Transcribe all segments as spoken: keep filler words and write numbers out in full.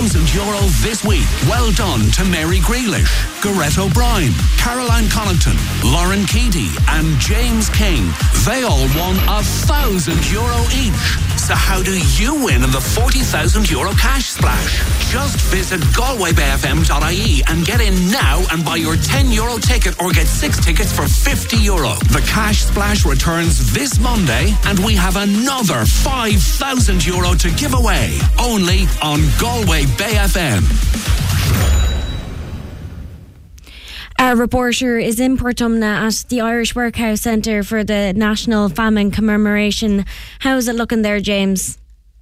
thousand euro this week. Well done to Mary Grealish, Gareth O'Brien, Caroline Connaughton, Lauren Keaty and James King. They all won a thousand euro each. So how do you win in the forty thousand euro cash splash? Just visit galway bay f m dot i e and get in now and buy your ten euro ticket or get six tickets for fifty euro. The cash splash returns this Monday and we have another five thousand euro to give away. Only on Galway Bay F M. Our reporter is in Portumna at the Irish Workhouse Centre for the National Famine Commemoration. How's it looking there, James?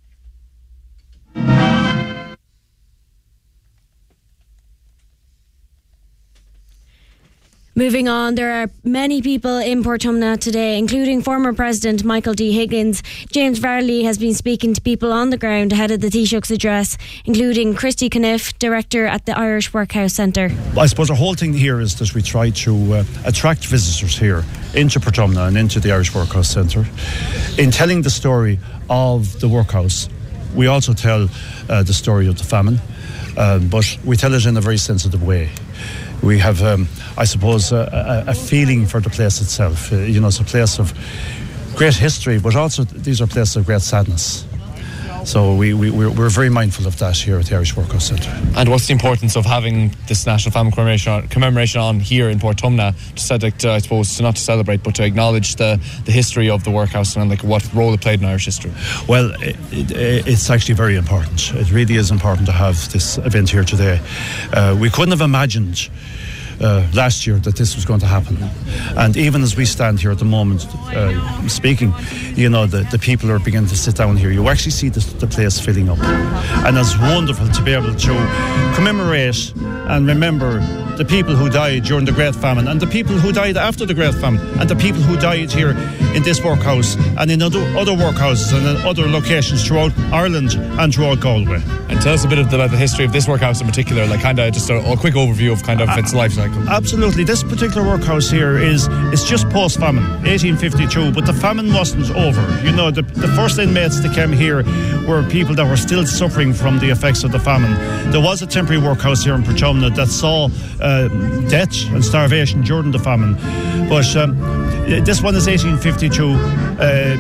Moving on, there are many people in Portumna today, including former President Michael D. Higgins. James Varley has been speaking to people on the ground ahead of the Taoiseach's address, including Christy Caniff, Director at the Irish Workhouse Centre. I suppose the whole thing here is that we try to uh, attract visitors here into Portumna and into the Irish Workhouse Centre. In telling the story of the workhouse, we also tell uh, the story of the famine, uh, but we tell it in a very sensitive way. We have, um, I suppose, a, a, a feeling for the place itself. Uh, you know, it's a place of great history, but also these are places of great sadness. So we, we, we're, we're very mindful of that here at the Irish Workhouse Centre. And what's the importance of having this National Famine Commemoration, commemoration on here in Portumna, to, to, I suppose, to not to celebrate, but to acknowledge the, the history of the workhouse and like what role it played in Irish history? Well, it, it, it's actually very important. It really is important to have this event here today. Uh, we couldn't have imagined Uh, last year that this was going to happen, and even as we stand here at the moment uh, speaking, you know, the, the people are beginning to sit down here. You actually see the, the place filling up, and it's wonderful to be able to commemorate and remember the people who died during the Great Famine, and the people who died after the Great Famine, and the people who died here in this workhouse and in other, other workhouses and in other locations throughout Ireland and throughout Galway. And tell us a bit of the, about the history of this workhouse in particular, like kind of just a, a quick overview of kind of its life cycle. Absolutely. This particular workhouse here is it's just post-famine, eighteen fifty-two, but the famine wasn't over. You know, the, the first inmates that came here were people that were still suffering from the effects of the famine. There was a temporary workhouse here in Portumna that saw uh, death and starvation during the famine, but um, this one is eighteen fifty-two. Uh,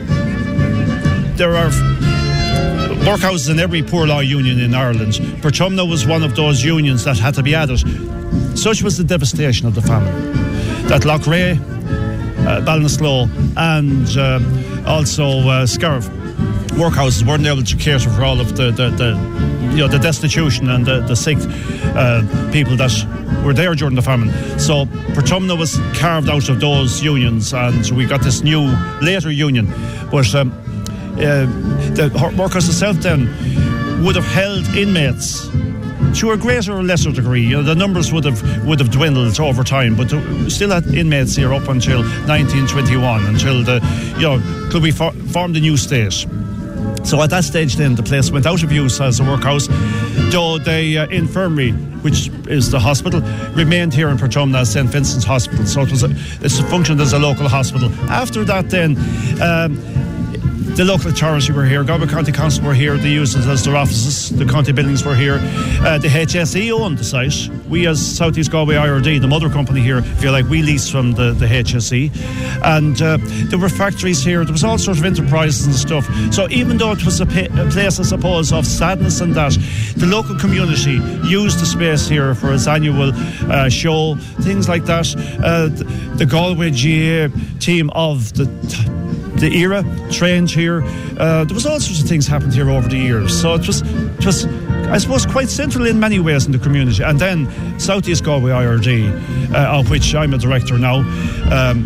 there are workhouses in every poor law union in Ireland. Portumna was one of those unions that had to be added. Such was the devastation of the famine that Loughrea, uh, Ballinasloe and uh, also uh, Scariff workhouses weren't able to cater for all of the, the, the you know, the destitution and the, the sick uh, people that were there during the famine. So Portumna was carved out of those unions, and we got this new later union. But um, uh, the workhouse itself then would have held inmates to a greater or lesser degree. You know, the numbers would have would have dwindled over time, but we still had inmates here up until nineteen twenty-one, until the you know could we for, formed a new state. So at that stage then the place went out of use as a workhouse, though the uh, infirmary, which is the hospital, remained here in Portumna as Saint Vincent's Hospital. So it was a, it's functioned as a local hospital. After that then um, the local authority were here, Galway County Council were here, they used it as their offices, the county buildings were here. Uh, the H S E owned the site. We as South East Galway I R D, the mother company here, if you like, we leased from the, the H S E. And uh, there were factories here, there was all sorts of enterprises and stuff. So even though it was a, pa- a place, I suppose, of sadness and that, the local community used the space here for its annual uh, show, things like that. Uh, the, the Galway G A A team of the... T- the era trained here. Uh, there was all sorts of things happened here over the years. So it was, it was, I suppose, quite central in many ways in the community. And then South East Galway I R D, uh, of which I'm a director now, um,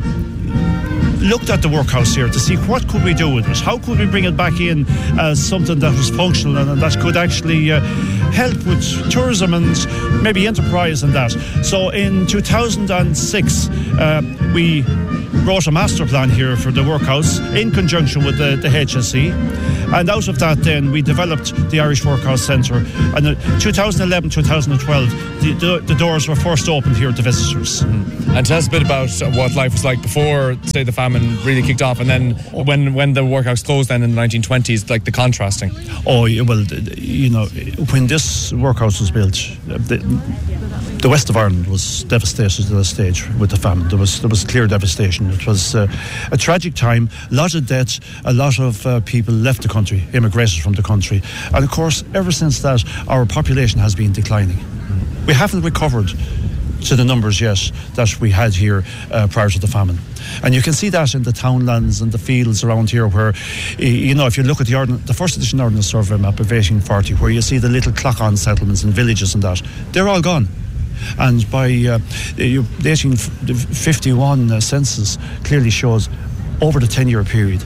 looked at the workhouse here to see what could we do with it. How could we bring it back in as something that was functional and that could actually uh, help with tourism and maybe enterprise and that. So in two thousand six, uh, we wrote a master plan here for the workhouse in conjunction with the, the H S E. And out of that then we developed the Irish Workhouse Centre. And in twenty eleven to twenty twelve the, the, the doors were first opened here to visitors. Mm. And tell us a bit about what life was like before, say, the famine really kicked off, and then when, when the workhouse closed then in the nineteen twenties, like the contrasting. Oh, well, you know, when this workhouse was built, the, the west of Ireland was devastated at this stage with the famine. There was there was clear devastation. It was uh, a tragic time, a lot of death, a lot of uh, people left the country, immigrated from the country. And of course, ever since that, our population has been declining. Mm. We haven't recovered to the numbers yet that we had here uh, prior to the famine. And you can see that in the townlands and the fields around here where, you know, if you look at the, ordin- the first edition Ordnance Survey map of eighteen forty, where you see the little clock-on settlements and villages and that, they're all gone. And by uh, the eighteen fifty-one uh, census clearly shows over the ten-year period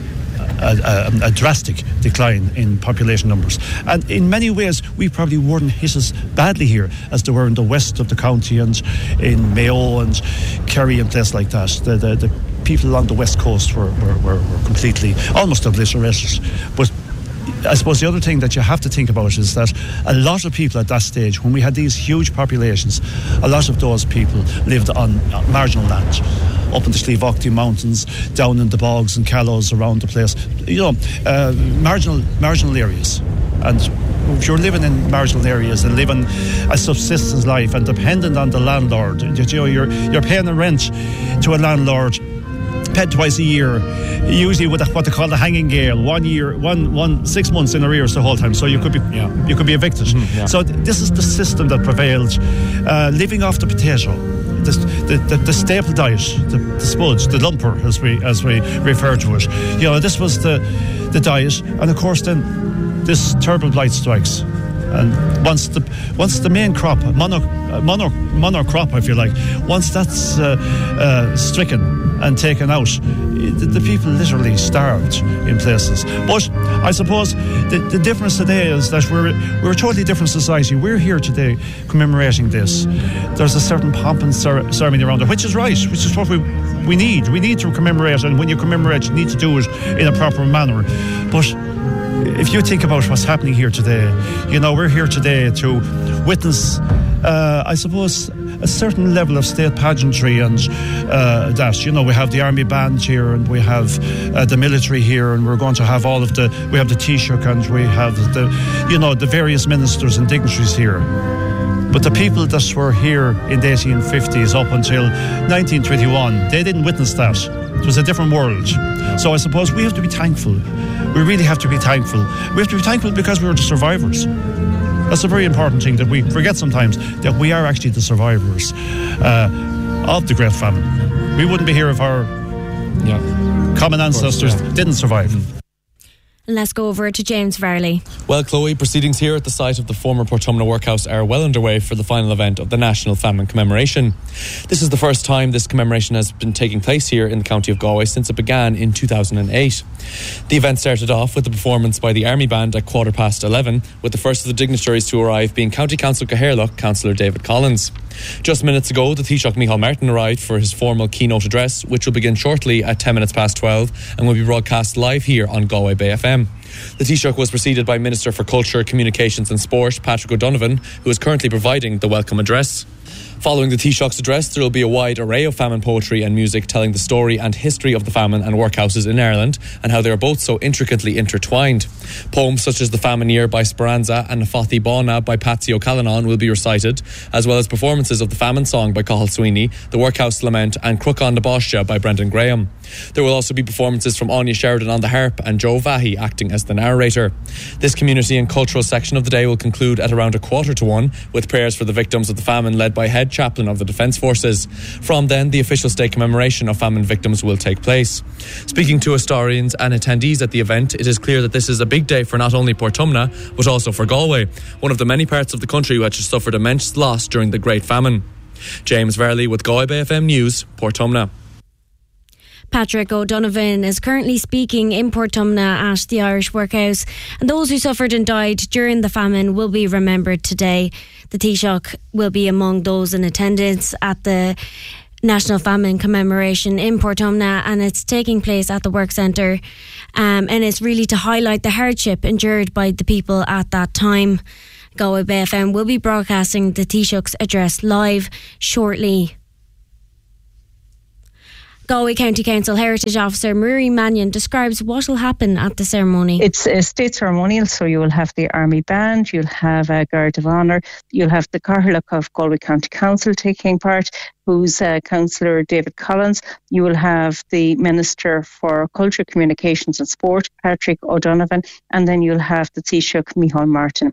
A, a, a drastic decline in population numbers. And in many ways we probably weren't hit as badly here as they were in the west of the county and in Mayo and Kerry and places like that. The, the, the people along the west coast were, were, were, were completely almost obliterated. But I suppose the other thing that you have to think about is that a lot of people at that stage, when we had these huge populations, a lot of those people lived on marginal land, up in the Slieveaughty Mountains, down in the bogs and callows around the place, you know, uh, marginal marginal areas. And if you're living in marginal areas and living a subsistence life and dependent on the landlord, you know, you're you're paying a rent to a landlord, paid twice a year, usually with a, what they call the hanging gale, one year, one, one, six months in arrears the whole time. So you could be, yeah. you could be evicted. Mm-hmm, yeah. So th- this is the system that prevailed, uh, living off the potato, the the, the, the staple diet, the, the spuds, the lumper, as we as we refer to it. You know, this was the the diet, and of course then this terrible blight strikes. And once the once the main crop, mono, mono, mono crop, if you like, once that's uh, uh, stricken and taken out, the, the people literally starved in places. But I suppose the, the difference today is that we're we're a totally different society. We're here today commemorating this. There's a certain pomp and cer- ceremony around it, which is right, which is what we we need. We need to commemorate, and when you commemorate, you need to do it in a proper manner. But if you think about what's happening here today, you know, we're here today to witness, uh, I suppose, a certain level of state pageantry and uh, that, you know, we have the army band here and we have uh, the military here, and we're going to have all of the, we have the Taoiseach and we have the, you know, the various ministers and dignitaries here. But the people that were here in the eighteen fifties up until nineteen twenty-one, they didn't witness that. It was a different world. So I suppose we have to be thankful. We really have to be thankful. We have to be thankful because we were the survivors. That's a very important thing that we forget sometimes, that we are actually the survivors uh, of the Great Famine. We wouldn't be here if our yeah. common ancestors course, yeah. didn't survive. Mm. Let's go over to James Varley. Well, Chloe, proceedings here at the site of the former Portumna Workhouse are well underway for the final event of the National Famine Commemoration. This is the first time this commemoration has been taking place here in the county of Galway since it began in two thousand eight. The event started off with a performance by the Army Band at quarter past eleven, with the first of the dignitaries to arrive being County Council Caherlock, Councillor David Collins. Just minutes ago, the Taoiseach Micheál Martin arrived for his formal keynote address, which will begin shortly at ten minutes past twelve and will be broadcast live here on Galway Bay F M. The Taoiseach was preceded by Minister for Culture, Communications and Sport, Patrick O'Donovan, who is currently providing the welcome address. Following the Taoiseach's address, there will be a wide array of famine poetry and music telling the story and history of the famine and workhouses in Ireland and how they are both so intricately intertwined. Poems such as The Famine Year by Speranza and Nafathi Bána by Patsy O'Callaghan will be recited, as well as performances of the Famine Song by Cathal Sweeney, the Workhouse Lament and Cruachan na Báiste by Brendan Graham. There will also be performances from Anya Sheridan on the harp and Joe Vahy acting as the narrator. This community and cultural section of the day will conclude at around a quarter to one with prayers for the victims of the famine led by Head Chaplain of the Defence Forces. From then, the official state commemoration of famine victims will take place. Speaking to historians and attendees at the event, it is clear that this is a big day for not only Portumna but also for Galway, one of the many parts of the country which has suffered immense loss during the Great Famine. James Varley with Galway Bay F M News, Portumna. Patrick O'Donovan is currently speaking in Portumna at the Irish Workhouse, and those who suffered and died during the famine will be remembered today. The Taoiseach will be among those in attendance at the National Famine Commemoration in Portumna, and it's taking place at the Work Centre, um, and it's really to highlight the hardship endured by the people at that time. Galway Bay F M will be broadcasting the Taoiseach's address live shortly. Galway County Council Heritage Officer Murray Mannion describes what will happen at the ceremony. It's a state ceremonial, so you will have the Army Band, you'll have a Guard of Honour, you'll have the Cathaoirleach of Galway County Council taking part, who's uh, Councillor David Collins. You will have the Minister for Culture, Communications and Sport, Patrick O'Donovan, and then you'll have the Taoiseach, Micheál Martin.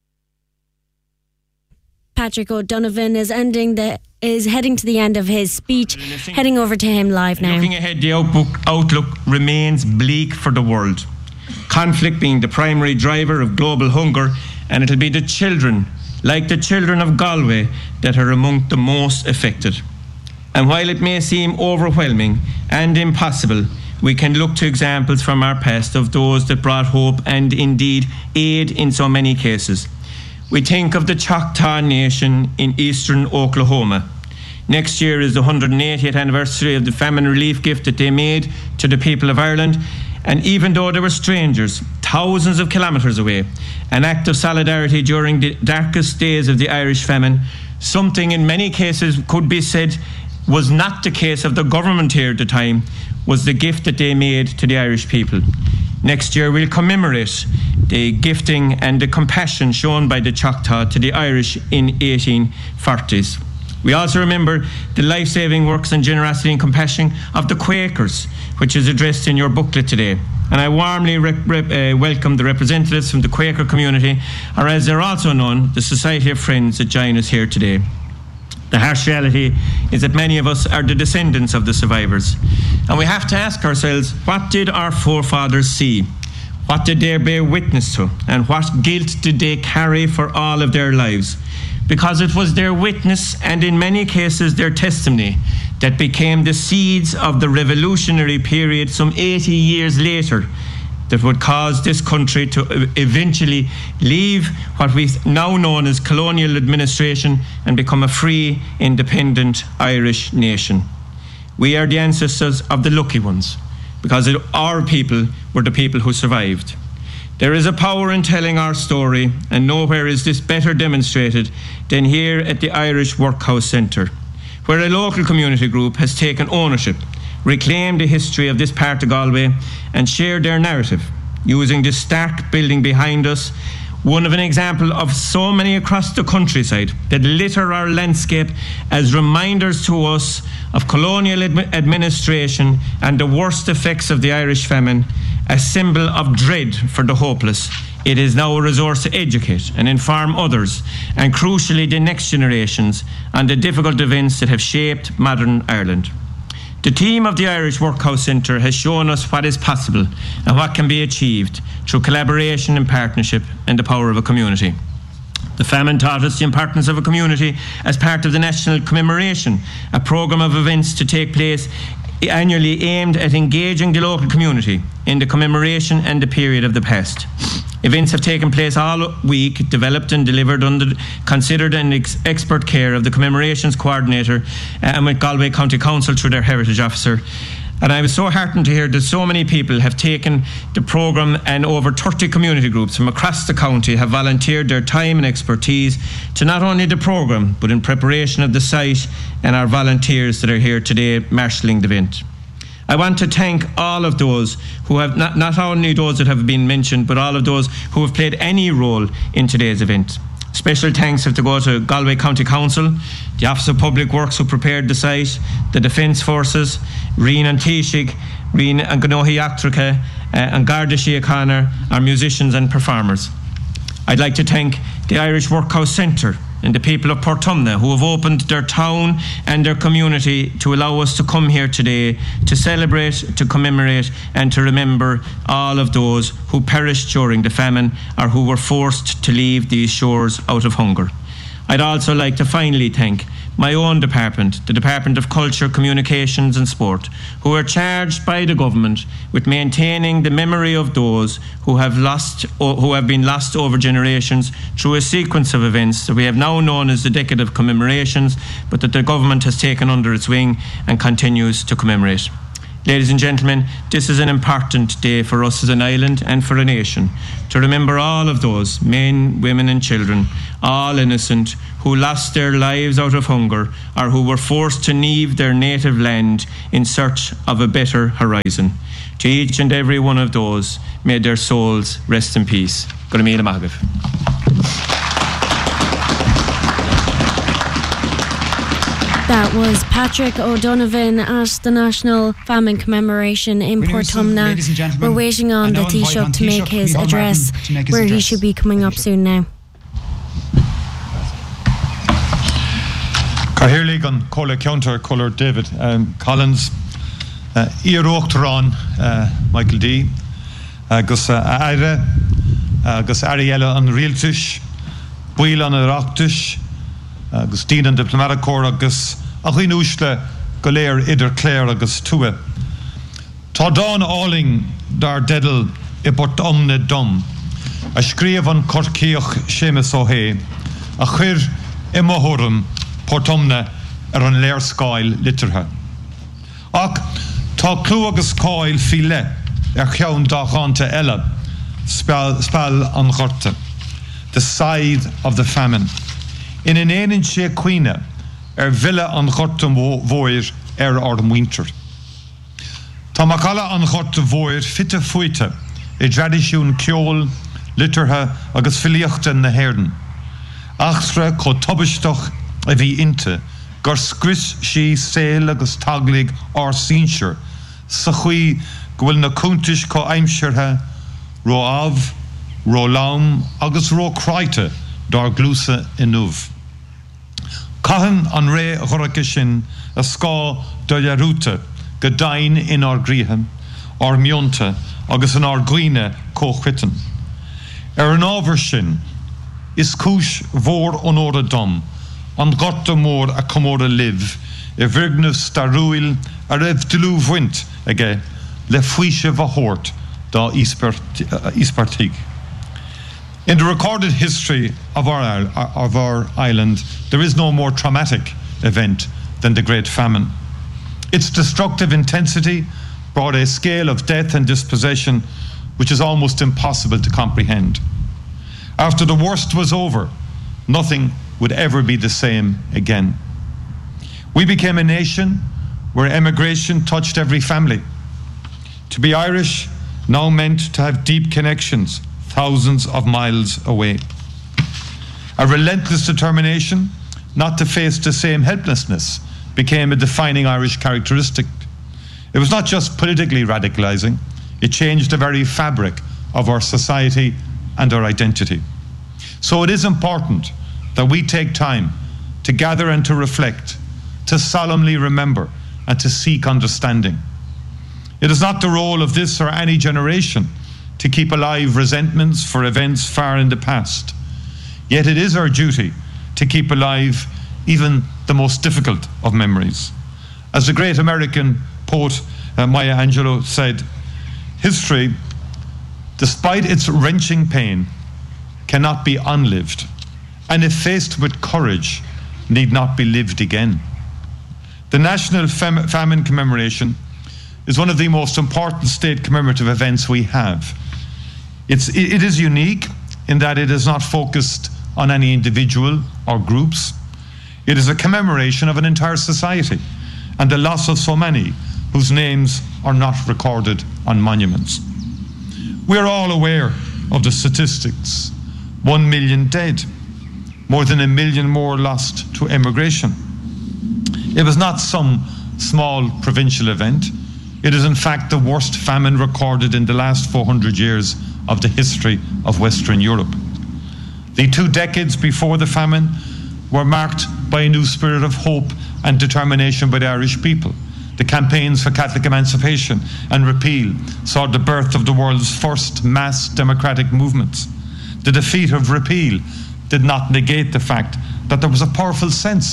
Patrick O'Donovan is ending the is heading to the end of his speech. Heading over to him live now. Looking ahead, the outlook, outlook remains bleak for the world. Conflict being the primary driver of global hunger, and it'll be the children, like the children of Galway, that are among the most affected. And while it may seem overwhelming and impossible, we can look to examples from our past of those that brought hope and indeed aid in so many cases. We think of the Choctaw Nation in eastern Oklahoma. Next year is the one hundred eightieth anniversary of the famine relief gift that they made to the people of Ireland. And even though they were strangers, thousands of kilometres away, an act of solidarity during the darkest days of the Irish famine, something in many cases could be said was not the case of the government here at the time, was the gift that they made to the Irish people. Next year we'll commemorate the gifting and the compassion shown by the Choctaw to the Irish in eighteen forties. We also remember the life-saving works and generosity and compassion of the Quakers, which is addressed in your booklet today. And I warmly rep- rep- uh, welcome the representatives from the Quaker community, or as they're also known, the Society of Friends that join us here today. The harsh reality is that many of us are the descendants of the survivors. And we have to ask ourselves, what did our forefathers see? What did they bear witness to? And what guilt did they carry for all of their lives? Because it was their witness, and in many cases their testimony, that became the seeds of the revolutionary period some eighty years later that would cause this country to eventually leave what we now known as colonial administration and become a free, independent Irish nation. We are the ancestors of the lucky ones, because our people were the people who survived. There is a power in telling our story, and nowhere is this better demonstrated than here at the Irish Workhouse Centre, where a local community group has taken ownership, reclaimed the history of this part of Galway, and shared their narrative, using this stark building behind us, one of an example of so many across the countryside that litter our landscape as reminders to us of colonial ad- administration and the worst effects of the Irish famine, a symbol of dread for the hopeless. It is now a resource to educate and inform others, and crucially the next generations, on the difficult events that have shaped modern Ireland. The team of the Irish Workhouse Centre has shown us what is possible and what can be achieved through collaboration and partnership and the power of a community. The famine taught us the importance of a community as part of the national commemoration, a programme of events to take place annually aimed at engaging the local community in the commemoration and the period of the past. Events have taken place all week, developed and delivered under considered and ex- expert care of the commemorations coordinator uh, and with Galway County Council through their heritage officer. And I was so heartened to hear that so many people have taken the programme, and over thirty community groups from across the county have volunteered their time and expertise to not only the programme but in preparation of the site, and our volunteers that are here today marshalling the event. I want to thank all of those who have, not, not only those that have been mentioned, but all of those who have played any role in today's event. Special thanks have to go to Galway County Council, the Office of Public Works who prepared the site, the Defence Forces, Reen and Taoiseach, Reen and Gnohi Actrica, uh, and Garda Síochána, our musicians and performers. I'd like to thank the Irish Workhouse Centre and the people of Portumna who have opened their town and their community to allow us to come here today to celebrate, to commemorate and to remember all of those who perished during the famine or who were forced to leave these shores out of hunger. I'd also like to finally thank my own department, the Department of Culture, Communications and Sport, who are charged by the government with maintaining the memory of those who have lost, who have been lost over generations through a sequence of events that we have now known as the Decade of Commemorations, but that the government has taken under its wing and continues to commemorate. Ladies and gentlemen, this is an important day for us as an island and for a nation, to remember all of those men, women and children, all innocent, who lost their lives out of hunger or who were forced to leave their native land in search of a better horizon. To each and every one of those, may their souls rest in peace. Go to Míle Maith. That was Patrick O'Donovan at the National Famine Commemoration in Portumna. We're waiting on the Taoiseach to make his address, to make his where address. He should be coming up soon now. Cahirlig on Cola Counter, Colour David um, Collins, Iarochteran, uh, Michael D, Gus Aire, Gus Ariella on Rialtish, Buil on Arachtish, Agus Dean an Diplomatic Corps agus a chuin úsle go léir idir Clare agus Tua. Tá Dawn Alling dar dedal I Portumna dom, a scríomh an Corcaíoch Séamus ó Hé, a chuir I Mohorum Portumna ar an léir scail litirthe. Ach tá clú agus cáil fi le ar cheann dáchánta eile spell, spell an Chorta, the side of the famine. In an éann sé cuine ar bhile an chorta mhóir ar ardm winter. Tá macala an chorta mhóir fitte fuite I tradiisiún ceol, litirthe agus filiochta na hÉirden. Achsra có tubaistach a bhí inte, gur scris sí saoil agus taglaigh ár sínsir, sa chuí go bhfuil na cúntais có aimsearthe, ró amh, ró lam agus ró craite dar glúsa inúh. Cahan an ré chorcha sin a scá do learúta go dain in ár gríhan, ár mionta agus an ár gcuine cóchhuitan. Ar an ábhar sin is cúis mhór an óra dom, an gorta mór a commóra liv, I bhirgnus starúil a raibh dlú bhaint aige le fuise bhahort da Ispartig. In the recorded history of our, of our island, there is no more traumatic event than the Great Famine. Its destructive intensity brought a scale of death and dispossession which is almost impossible to comprehend. After the worst was over, nothing would ever be the same again. We became a nation where emigration touched every family. To be Irish now meant to have deep connections thousands of miles away. A relentless determination not to face the same helplessness became a defining Irish characteristic. It was not just politically radicalizing, it changed the very fabric of our society and our identity. So it is important that we take time to gather and to reflect, to solemnly remember and to seek understanding. It is not the role of this or any generation to keep alive resentments for events far in the past. Yet it is our duty to keep alive even the most difficult of memories. As the great American poet uh, Maya Angelou said, history, despite its wrenching pain, cannot be unlived, and if faced with courage, need not be lived again. The National Fam- Famine Commemoration is one of the most important state commemorative events we have. It's, it is unique in that it is not focused on any individual or groups. It is a commemoration of an entire society and the loss of so many whose names are not recorded on monuments. We are all aware of the statistics. One million dead, more than a million more lost to emigration. It was not some small provincial event. It is in fact the worst famine recorded in the last four hundred years of the history of Western Europe. The two decades before the famine were marked by a new spirit of hope and determination by the Irish people. The campaigns for Catholic emancipation and repeal saw the birth of the world's first mass democratic movements. The defeat of repeal did not negate the fact that there was a powerful sense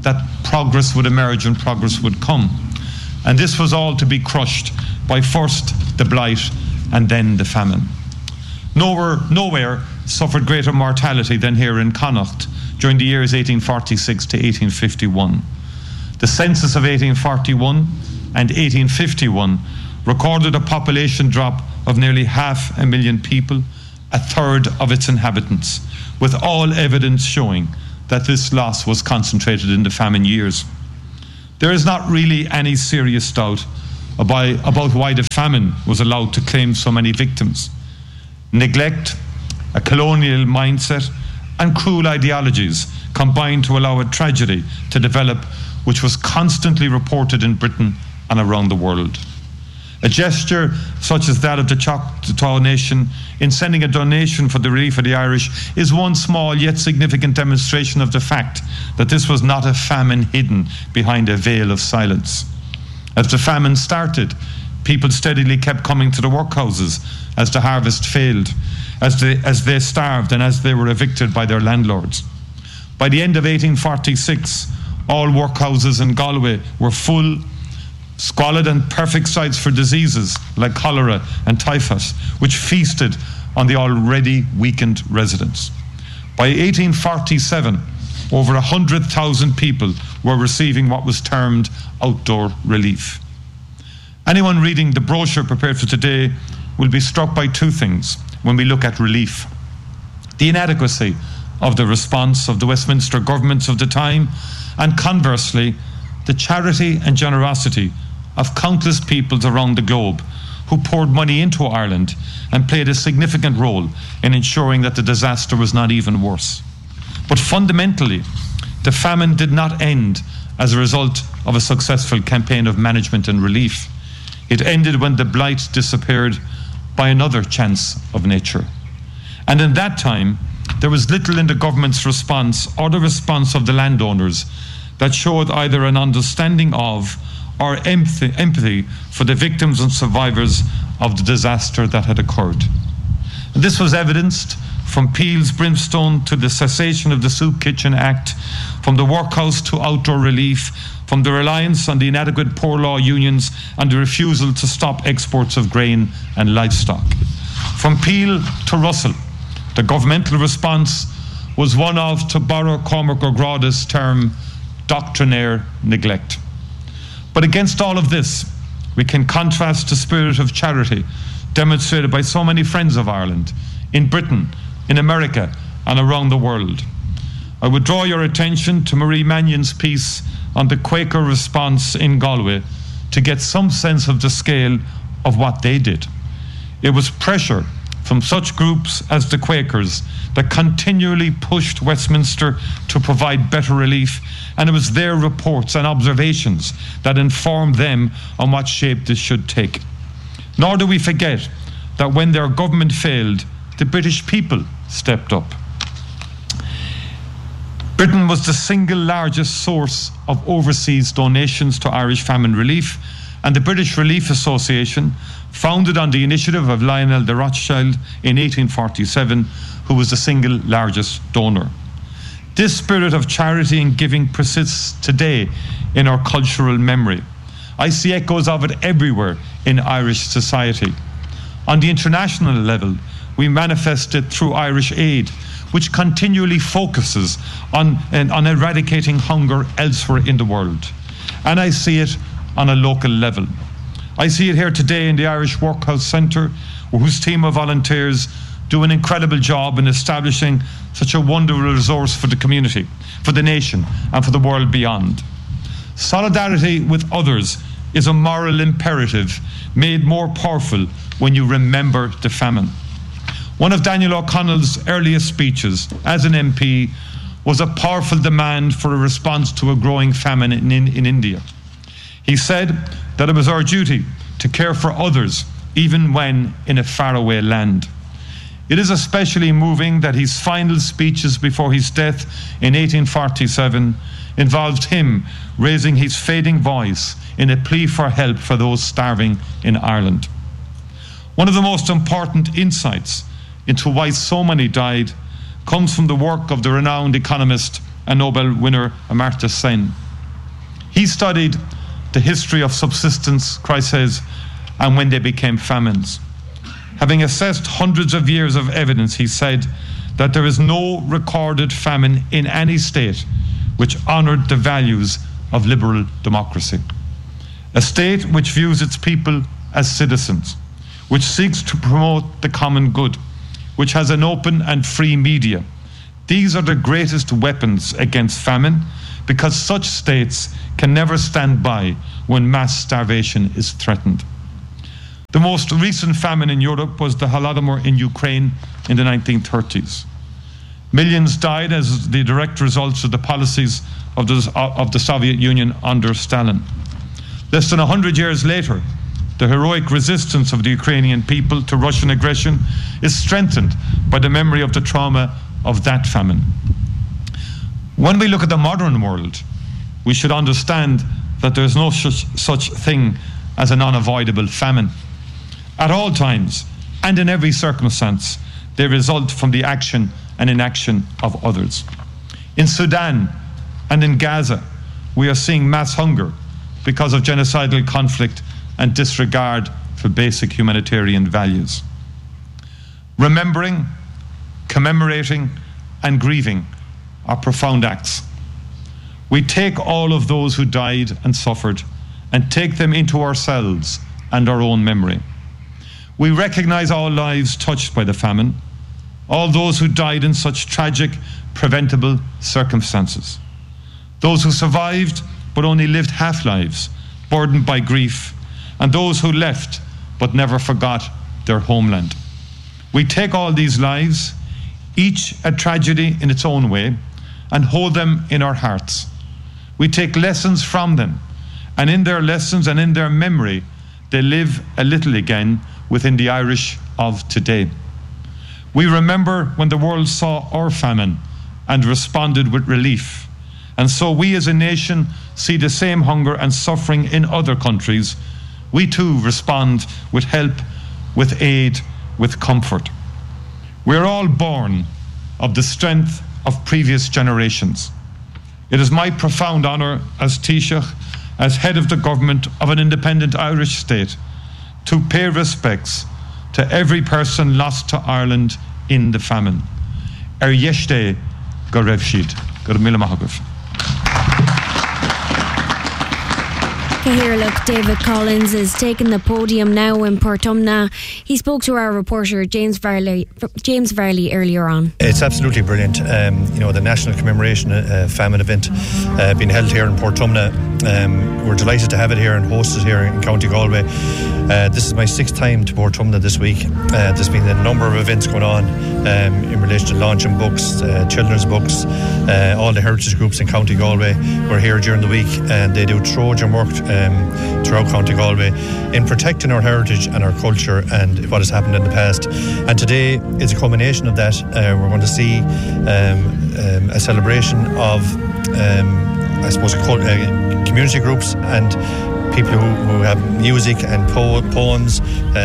that progress would emerge and progress would come. And this was all to be crushed by first the blight and then the famine. Nowhere, nowhere suffered greater mortality than here in Connacht during the years eighteen forty-six to eighteen fifty-one. The census of eighteen forty-one and eighteen fifty-one recorded a population drop of nearly half a million people, a third of its inhabitants, with all evidence showing that this loss was concentrated in the famine years. There is not really any serious doubt about, about why the famine was allowed to claim so many victims. Neglect, a colonial mindset, and cruel ideologies combined to allow a tragedy to develop which was constantly reported in Britain and around the world. A gesture such as that of the Choctaw Nation in sending a donation for the relief of the Irish is one small yet significant demonstration of the fact that this was not a famine hidden behind a veil of silence. As the famine started, people steadily kept coming to the workhouses as the harvest failed, as they, as they starved and as they were evicted by their landlords. By the end of eighteen forty-six, all workhouses in Galway were full, squalid and perfect sites for diseases like cholera and typhus, which feasted on the already weakened residents. By eighteen forty-seven, over one hundred thousand people were receiving what was termed outdoor relief. Anyone reading the brochure prepared for today will be struck by two things when we look at relief: the inadequacy of the response of the Westminster governments of the time, and conversely, the charity and generosity of countless peoples around the globe who poured money into Ireland and played a significant role in ensuring that the disaster was not even worse. But fundamentally, the famine did not end as a result of a successful campaign of management and relief. It ended when the blight disappeared by another chance of nature. And in that time, there was little in the government's response or the response of the landowners that showed either an understanding of or empathy, empathy for the victims and survivors of the disaster that had occurred. And this was evidenced from Peel's brimstone to the cessation of the Soup Kitchen Act, from the workhouse to outdoor relief, from the reliance on the inadequate poor law unions and the refusal to stop exports of grain and livestock. From Peel to Russell, the governmental response was one of, to borrow Cormac O'Grady's term, doctrinaire neglect. But against all of this, we can contrast the spirit of charity demonstrated by so many friends of Ireland, in Britain, in America, and around the world. I would draw your attention to Marie Mannion's piece on the Quaker response in Galway to get some sense of the scale of what they did. It was pressure from such groups as the Quakers that continually pushed Westminster to provide better relief, and it was their reports and observations that informed them on what shape this should take. Nor do we forget that when their government failed, the British people stepped up. Britain was the single largest source of overseas donations to Irish famine relief, and the British Relief Association, founded on the initiative of Lionel de Rothschild in eighteen forty-seven, who was the single largest donor. This spirit of charity and giving persists today in our cultural memory. I see echoes of it everywhere in Irish society. On the international level, we manifest it through Irish Aid, which continually focuses on, on eradicating hunger elsewhere in the world. And I see it on a local level. I see it here today in the Irish Workhouse Centre, whose team of volunteers do an incredible job in establishing such a wonderful resource for the community, for the nation, and for the world beyond. Solidarity with others is a moral imperative made more powerful when you remember the famine. One of Daniel O'Connell's earliest speeches as an M P was a powerful demand for a response to a growing famine in, in, in India. He said that it was our duty to care for others, even when in a faraway land. It is especially moving that his final speeches before his death in eighteen forty-seven involved him raising his fading voice in a plea for help for those starving in Ireland. One of the most important insights into why so many died comes from the work of the renowned economist and Nobel winner Amartya Sen. He studied the history of subsistence crises and when they became famines. Having assessed hundreds of years of evidence, he said that there is no recorded famine in any state which honoured the values of liberal democracy. A state which views its people as citizens, which seeks to promote the common good, which has an open and free media. These are the greatest weapons against famine, because such states can never stand by when mass starvation is threatened. The most recent famine in Europe was the Holodomor in Ukraine in the nineteen thirties. Millions died as the direct results of the policies of the, of the Soviet Union under Stalin. Less than one hundred years later, the heroic resistance of the Ukrainian people to Russian aggression is strengthened by the memory of the trauma of that famine. When we look at the modern world, we should understand that there is no such, such thing as an unavoidable famine. At all times, and in every circumstance, they result from the action and inaction of others. In Sudan and in Gaza, we are seeing mass hunger because of genocidal conflict and disregard for basic humanitarian values. Remembering, commemorating, and grieving are profound acts. We take all of those who died and suffered and take them into ourselves and our own memory. We recognize all lives touched by the famine, all those who died in such tragic, preventable circumstances, those who survived but only lived half-lives, burdened by grief, and those who left but never forgot their homeland. We take all these lives, each a tragedy in its own way, and hold them in our hearts. We take lessons from them, and in their lessons and in their memory, they live a little again within the Irish of today. We remember when the world saw our famine and responded with relief. And so we as a nation see the same hunger and suffering in other countries. We too respond with help, with aid, with comfort. We're all born of the strength of previous generations. It is my profound honour as Taoiseach, as head of the government of an independent Irish state, to pay respects to every person lost to Ireland in the famine. Er yeshte go raibh siad. Go mille maith. Here, look, David Collins is taking the podium now in Portumna. He spoke to our reporter James Varley, James Varley earlier on. It's absolutely brilliant. Um, you know, the national commemoration uh, famine event uh, being held here in Portumna. Um, we're delighted to have it here and host it here in County Galway. Uh, this is my sixth time to Portumna this week. Uh, there's been a number of events going on um, in relation to launching books, uh, children's books, uh, all the heritage groups in County Galway were here during the week, and they do Trojan work Um, throughout County Galway in protecting our heritage and our culture and what has happened in the past. And today is a culmination of that. Uh, we're going to see um, um, a celebration of, um, I suppose, uh, community groups and people who, who have music and po- poems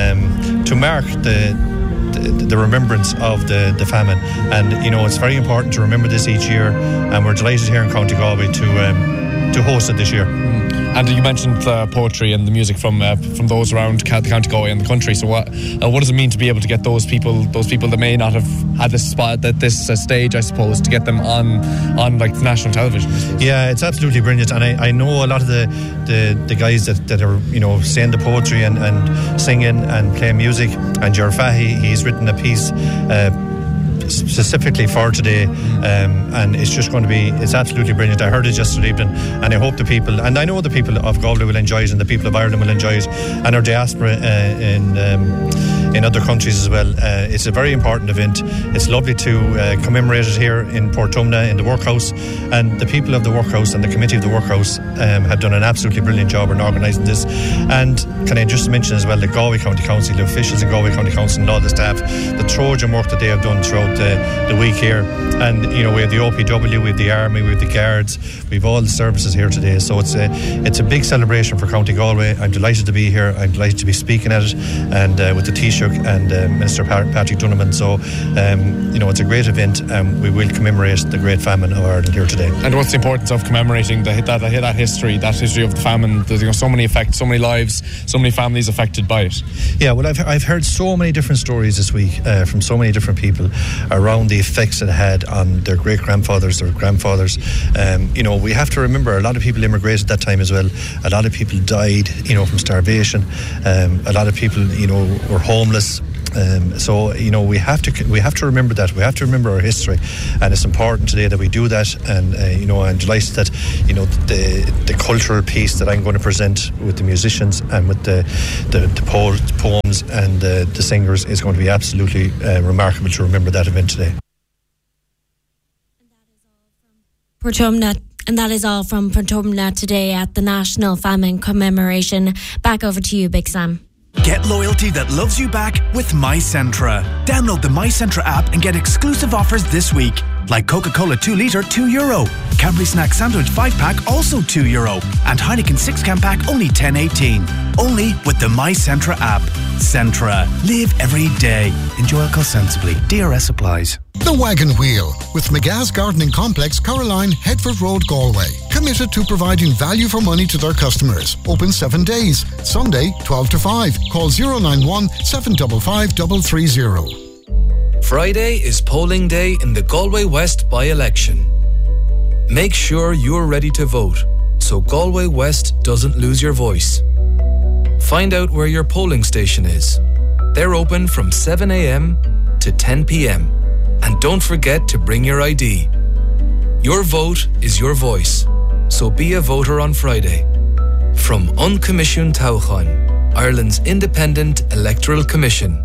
um, to mark the The, the remembrance of the, the famine. And you know, it's very important to remember this each year, and we're delighted here in County Galway to um, to host it this year. And you mentioned the poetry and the music from uh, from those around County Galway and the country. So what uh, what does it mean to be able to get those people those people that may not have had this spot at this uh, stage, I suppose, to get them on on like national television? Yeah, it's absolutely brilliant. And I, I know a lot of the, the, the guys that, that are, you know, saying the poetry and, and singing and playing music. And Ger Fahy, he's written a piece uh, specifically for today, um, and it's just going to be, it's absolutely brilliant. I heard it yesterday evening, and I hope the people, and I know the people of Galway will enjoy it, and the people of Ireland will enjoy it, and our diaspora uh, in um, in other countries as well. Uh, it's a very important event. It's lovely to uh, commemorate it here in Portumna in the workhouse, and the people of the workhouse and the committee of the workhouse um, have done an absolutely brilliant job in organising this. And can I just mention as well the Galway County Council, the officials in Galway County Council and all the staff, the Trojan work that they have done throughout the, the week here. And you know, we have the O P W, we have the Army, we have the Guards, we have all the services here today. So it's a it's a big celebration for County Galway. I'm delighted to be here. I'm delighted to be speaking at it, and uh, with the Taoiseach Taoiseach and uh, Minister Patrick Donovan. So, um, you know, it's a great event, and we will commemorate the Great Famine of Ireland here today. And what's the importance of commemorating the, that, that history, that history of the famine? There's, you know, so many effects, so many lives, so many families affected by it. Yeah, well, I've, I've heard so many different stories this week uh, from so many different people around the effects it had on their great-grandfathers, their grandfathers. Um, you know, we have to remember a lot of people immigrated at that time as well. A lot of people died, you know, from starvation. Um, a lot of people, you know, were homeless. Um, so you know we have to we have to remember that we have to remember our history, and it's important today that we do that. And uh, you know I'm delighted that you know the the cultural piece that I'm going to present with the musicians and with the the, the po- poems and uh, the singers is going to be absolutely uh, remarkable to remember that event today. Portumna. And that is all from Portumna today at the National Famine Commemoration. Back over to you, Big Sam. Get loyalty that loves you back with MyCentra. Download the MyCentra app and get exclusive offers this week. Like Coca-Cola two litre, two euro. Cadbury Snack Sandwich five pack, also two euro. And Heineken six can pack, only ten eighteen. Only with the MyCentra app. Centra. Live every day. Enjoy alcohol sensibly. D R S applies. The Wagon Wheel with McGath's Gardening Complex, Caroline, Headford Road, Galway. Committed to providing value for money to their customers. Open seven days. Sunday, twelve to five. Call zero nine one, seven five five, three three zero. Friday is polling day in the Galway West by-election. Make sure you're ready to vote so Galway West doesn't lose your voice. Find out where your polling station is. They're open from seven a.m. to ten p.m. And don't forget to bring your I D. Your vote is your voice, so be a voter on Friday. From Uncommissioned Tábháin, Ireland's independent electoral commission.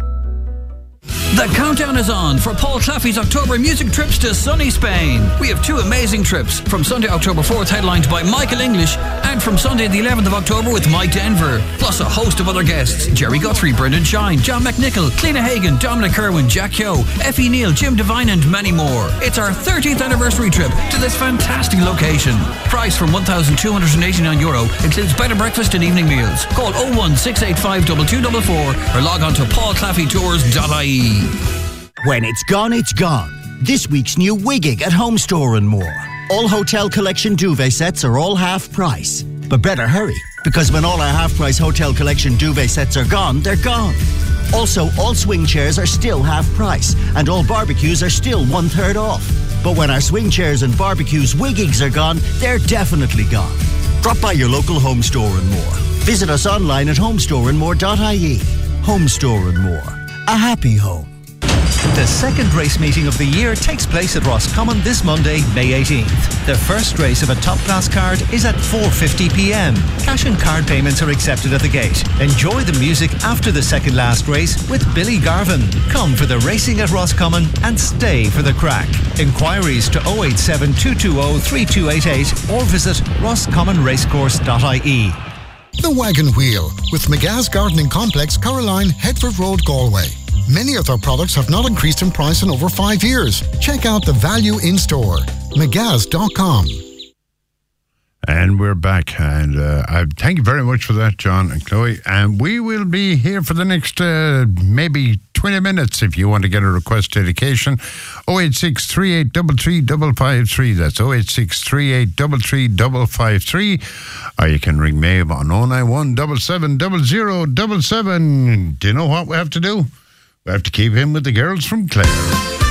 The countdown is on for Paul Claffey's October music trips to sunny Spain. We have two amazing trips, from Sunday October fourth headlined by Michael English, and from Sunday the eleventh of October with Mike Denver, plus a host of other guests: Jerry Guthrie, Brendan Shine, John McNichol, Cliona Hagan, Dominic Kerwin, Jack Yo, Effie Neal, Jim Devine and many more. It's our thirtieth anniversary trip to this fantastic location. Price from one thousand two hundred eighty-nine euro, includes bed and breakfast and evening meals. Call oh one six eight five two two four four or log on to paul claffey tours dot I E. When it's gone, it's gone. This week's new Wiggig at Home Store and More. All Hotel Collection duvet sets are all half price. But better hurry, because when all our half price Hotel Collection duvet sets are gone, they're gone. Also, all swing chairs are still half price, and all barbecues are still one third off. But when our swing chairs and barbecues Wiggigs are gone, they're definitely gone. Drop by your local Home Store and More. Visit us online at home store and more dot I E. Home Store and More. A happy home. The second race meeting of the year takes place at Roscommon this Monday, May eighteenth. The first race of a top-class card is at four fifty p.m. Cash and card payments are accepted at the gate. Enjoy the music after the second last race with Billy Garvin. Come for the racing at Roscommon and stay for the crack. Inquiries to oh eight seven, two two oh, three two eight eight or visit roscommon racecourse dot I E. The Wagon Wheel with McGath's Gardening Complex, Caroline, Headford Road, Galway. Many of their products have not increased in price in over five years. Check out the value in store. mcgaz dot com. And we're back, and uh, I thank you very much for that, John and Chloe. And we will be here for the next uh, maybe twenty minutes if you want to get a request dedication. oh eight six, three eight three three, five five three. That's oh eight six, three eight three three, five five three. Or you can ring Maeve on oh nine one, seven seven zero zero seven seven. Do you know what we have to do? We have to keep in with the girls from Clare.